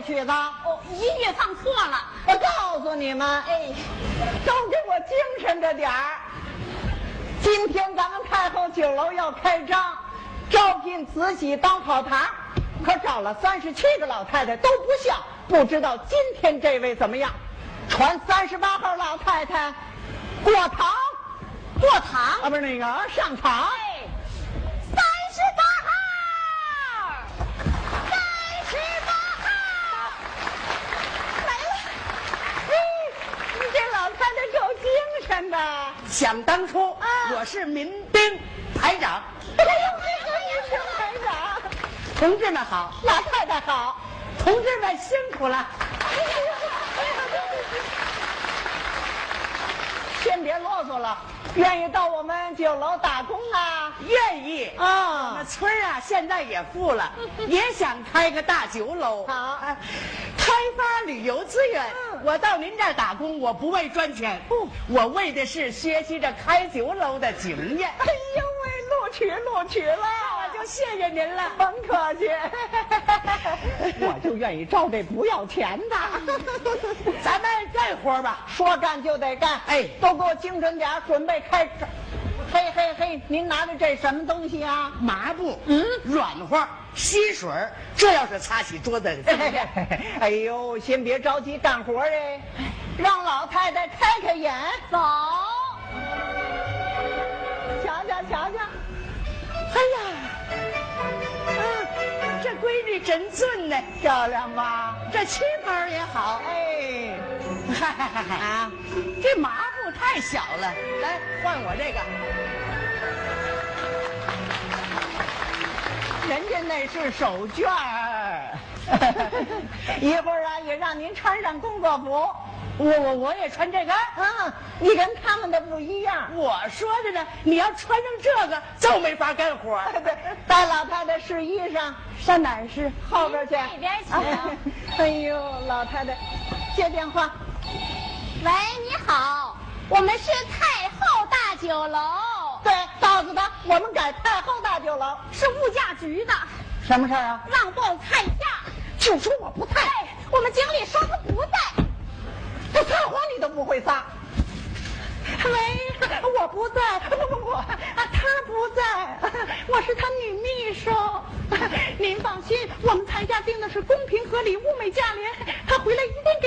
曲子？ 哦，音乐放错了。 我告诉你们， 哎， 都给我精神着点儿。今天咱们太后酒楼要开张，招聘慈禧当跑堂，可找了37个老太太都不像，不知道今天这位怎么样？传38号老太太过堂， 过堂啊，不是那个上场。 哎，38号来了。 嘿，你这老太太够精神的。 想当初，我是民兵排长。 哎呦，这个排长， 同志们好， 老太太好。 同志们辛苦了。 先别啰嗦了，愿意到我们酒楼打工啊？ 愿意啊那村儿啊，现在也富了，也想开个大酒楼。 好开发旅游资源。我到您这儿打工，我不为赚钱，我为的是学习着开酒楼的经验。 哎呦喂，录取了， 我就谢谢您了。 甭客气。我就愿意招这不要钱的。 咱们干活吧。 说干就得干， 哎都给我精神点儿，准备开张。嘿嘿嘿，您拿着这什么东西啊？ 麻布，软和，吸水，这要是擦洗桌子。 哎呦，先别着急干活哎，让老太太开开眼。 走， 瞧瞧瞧瞧， 哎呀，这闺女真俊呢， 漂亮吧？ 这旗袍也好。 哎， 啊，这麻布太小了，来换我这个。 人家那是手绢儿。一会儿啊，也让您穿上工作服。 我也穿这个。 你跟他们的不一样。 我说着呢，你要穿上这个就没法干活。 对，带老太太试衣裳，上哪儿试？后边去。 那边去啊。 哎呦，老太太，接电话。 喂，你好，我们是太后大酒楼， 对，告诉他我们改太后大酒楼。 是物价局的， 什么事儿啊？ 让报菜价。 就说我不在， 我们经理说他不在。 这撒谎你都不会撒。喂，我不在，不，他不在，我是他女秘书。您放心，我们菜价定的是公平合理、物美价廉，他回来一定给。